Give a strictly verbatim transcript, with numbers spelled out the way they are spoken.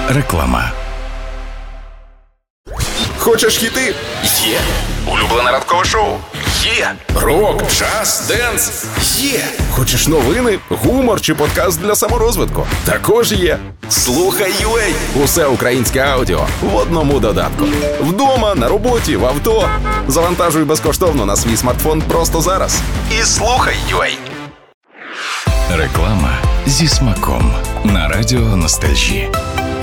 Реклама. Хочеш хіти? Є. Улюблене ранкове шоу? Є. Рок, джаз, денс? Є. Хочеш новини, гумор чи подкаст для саморозвитку? Також є. Слухай ю ей. Усе українське аудіо в одному додатку. Вдома, на роботі, в авто. Завантажуй безкоштовно на свій смартфон просто зараз. І слухай ю ей. Реклама зі смаком на радіо Ностальжі.